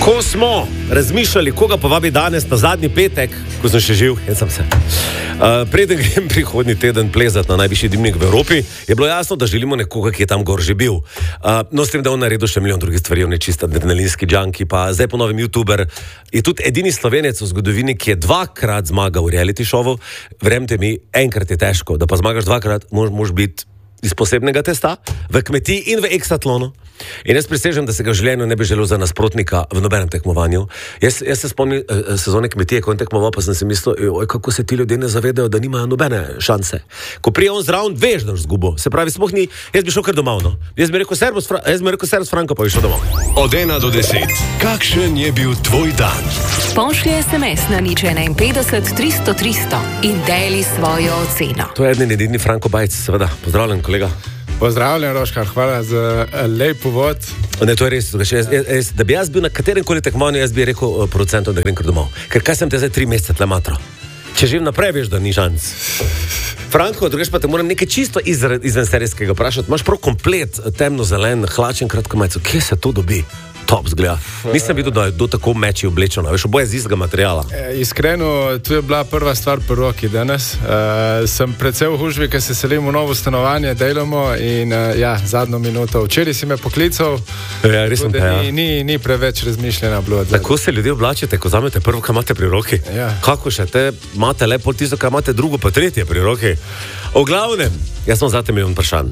Ko smo razmišljali, koga povabi danes na zadnji petek, ko sem še živ, sem se. Preden grem prihodnji teden plezati na najvišji dimnik v Evropi, je bilo jasno, da želimo nekoga, ki je tam gor že bil. No, s tem, da on naredil še milijon drugih stvari, on je čist adrenalinski junkie, pa zdaj po novem YouTuber. Je tudi edini Slovenec v zgodovini, ki je dvakrat zmagal v reality šovu. Verjemite mi, enkrat je težko, da pa zmagaš dvakrat, moraš biti iz posebnega testa, v kmetiji in v eksatlonu. In jaz prisežem, da se ga v življenju ne bi želel za nasprotnika v nobenem tekmovanju. Jaz se spomnim sezone kmetije, ko on tekmoval, pa sem si mislil, kako se ti ljudje ne zavedajo, da nimajo nobene šanse. Ko prije on zraven, veš, da boš zgubo. Se pravi, sploh ni, jaz bi šel kar domov, no. Jaz bi rekel servus Franko, pa bi šel domov. Od 1 do 10. Kakšen je bil tvoj dan? Pošlji SMS na 051 300 300 in deli svojo oceno. To je edini Franko Bajc, seveda. Pozdravljen, kolega. Pozdravljen, Roškar, hvala za lep uvod. Ne, to je res. Da bi jaz bil na katerem koli tekmovanju, jaz bi rekel producentom, da grem kar domov. Ker kaj sem te zdaj 3 mesece tle matro? Če živim naprej, veš, da ni šanc. Franko, drugač pa te moram nekaj čisto izven serijskega vprašati. Imaš prav komplet temno-zelen, hlačen, kratko majico. Kje se to dobi? Top zgleda. Nisem videl, da je do tako meči oblečeno. Veš, oboje z istega materiala. Iskreno, tu je bila prva stvar pri roki danes. Sem predvsej v hužbi, ker se selim v novo stanovanje, delamo in zadnjo minuto. Včeraj si me poklical, res sem pa, ni preveč razmišljena bilo. Tako se ljudje oblačite, ko zamete prvo, kaj imate pri roki. Ja. Kako še te imate lepo tisto, kaj imate drugo pa tretje pri roki. O glavnem, jaz sem zate milijon vprašanj.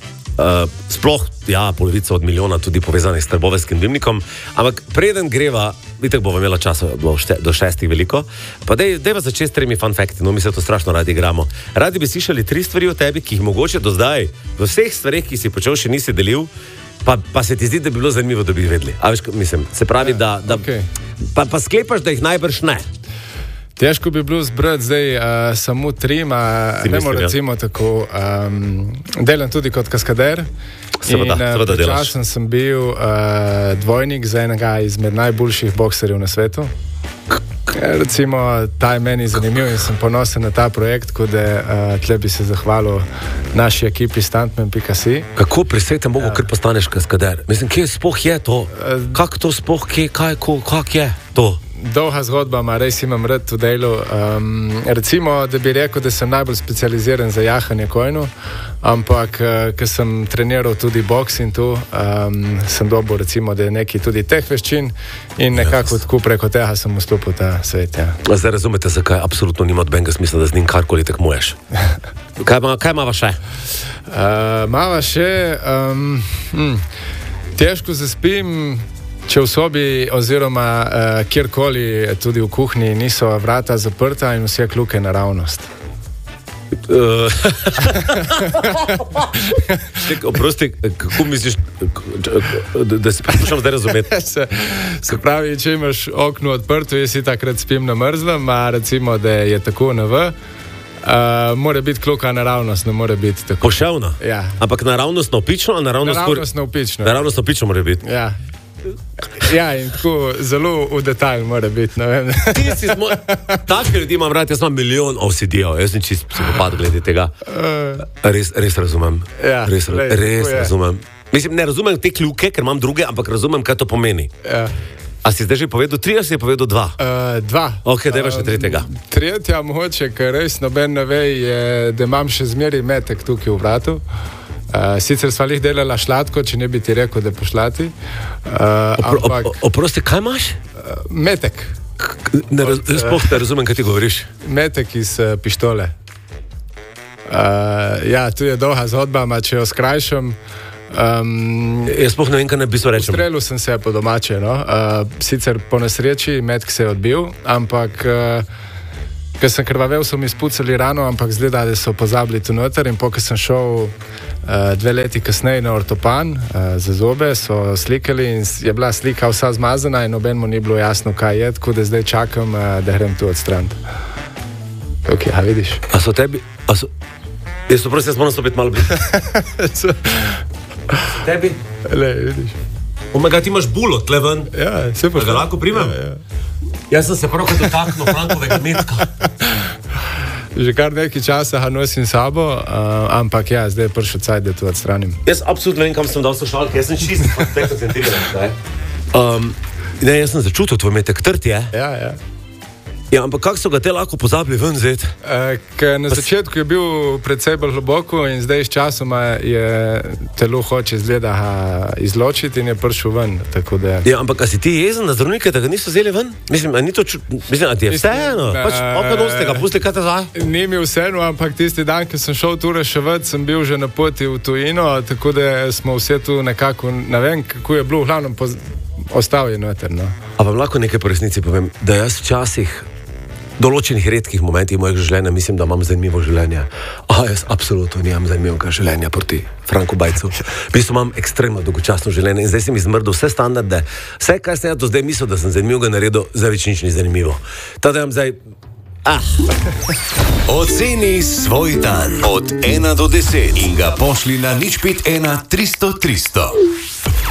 Sploh, polovica od milijona tudi povezanih s trboveljskim dimnikom, ampak preden greva, itak bova imela časa do 6 veliko, pa dejva začeti s 3 fun facti, no mi se to strašno radi igramo. Radi bi slišali 3 stvari o tebi, ki jih mogoče do zdaj v vseh stvareh, ki si počel, še nisi delil, pa se ti zdi, da bi bilo zanimivo, da bi vedeli. A veš, mislim, se pravi, okay. pa sklepaš, da jih najbrž ne. Težko bi bilo zbrati zdaj samo 3, ne morem recimo tako. Delam tudi kot kaskader. Seveda delaš. Časen sem bil dvojnik za enega izmed najboljših bokserjev na svetu. Recimo, ta je meni zanimiv in sem ponosen na ta projekt, kot da tle bi se zahvalil naši ekipi Stuntman.si. Kako pri svetem Bogu kar postaneš kaskader? Mislim, kje sploh je to? Kako to sploh, kak je to? Dolga zgodba, res imam rad v delu. Recimo, da bi rekel, da sem najbolj specializiran za jahanje kojnu, ampak, ker sem treniral tudi boks in tu, sem dobil recimo, da je nekaj tudi teh veščin in nekako tako preko tega sem vstopil v ta svet. Ja. Zdaj razumete, zakaj absolutno nima odbenega smisla, da z njim karkoli tekmuješ. Kaj imava še? Mava še, težko zaspim, če v sobi oziroma kjerkoli, tudi v kuhinji, niso vrata zaprta in vse kljuke naravnost. Oprosti, kako misliš, da si poslušam zdaj razumeti? Se pravi, če imaš okno odprto, jaz si takrat spim na mrzlem, a recimo, da je tako na v, mora biti kljuka naravnost, ne mora biti tako. Poševna? Ja. Ampak naravnost navpično, ali naravnost navpično? Naravnost navpično mora biti. Ja. Ja, in tako zelo v detalj mora biti, ne vem. Takšne ljudi imam rad, jaz imam milijon OCD-ov, jaz sem čist psihopad glede tega. Res razumem. Ja, res razumem. Mislim, ne razumem te kljuke, ker imam druge, ampak razumem, kaj to pomeni. Ja. A si zdaj že povedal 3, ali si je povedal 2? 2. Ok, dajva še 3. Tretja mogoče, ker res noben ne ve, je, da imam še zmeri metek tukaj v vratu. Sicer sva lih delala šlatko, če ne bi ti rekel, da pošlati. Oprosti, kaj imaš? Metek. Sploh ne razumem, kaj ti govoriš. Metek iz pištole. Tu je dolga zgodba, če jo skrajšam. Jaz sploh ne vem, kaj ne bi so rečem. Ustrelil sem se po domače, no. Sicer po nesreči metek se je odbil, ampak ker sem krvavel, so mi spucali rano, ampak zgleda, da so pozabili tu noter in ko sem šel 2 leti kasneje na ortopan za zobe, so slikali in je bila slika vsa zmazana in nobenemu ni bilo jasno, kaj je, tako da zdaj čakam, da grem tu odstraniti. Ok, vidiš? A so tebi... Jaz moram stopiti malo blizu. Tebi? Le, vidiš. Omega, ti imaš bulo, tle ven. Ja, se pa. Da ga lahko primem? Ja. Jaz sem se prav kot dotaknil Frankovega metka. Že kar nekaj časa ga nosim sabo, ampak zdaj je prišel cajt, da to odstranim. Jaz absolutno vem, kam sem dal slušalke, jaz sem čisto koncentriran. Ne, jaz sem začutil, tvoj metek trd je. Ja. Ja, ampak kako so ga te lahko pozabili ven zeti? Na začetku je bil precej bolj globoko in zdaj s časoma je telo hoče izločiti in je prišel ven. Ja, ampak a si ti jezen na zdravnike, da ga niso vzeli ven? Mislim, a ti je vseeno? Pač ste ga pustili, kaj te zdaj? Ni mi vseeno, ampak tisti dan, ko sem šel tu reševati, sem bil že na poti v tujino, tako da smo vse tu nekako, ne vem, kako je bilo v glavnem ostalo je noter. No. A vam lahko nekaj po resnici povem, da jaz včasih določenih redkih momentih mojega življenja mislim, da imam zanimivo življenje. Jaz absolutno nimam zanimivega življenja proti Franku Bajcu. V bistvu imam ekstremno dolgočasno življenje in zdaj sem izmrdil vse standarde. Vse, kar sem do zdaj mislil, da sem zanimivega naredil, zdaj več nič ni zanimivo. Tako da imam zdaj... Oceni svoj dan od 1 do 10 in ga pošli na 051 300 300.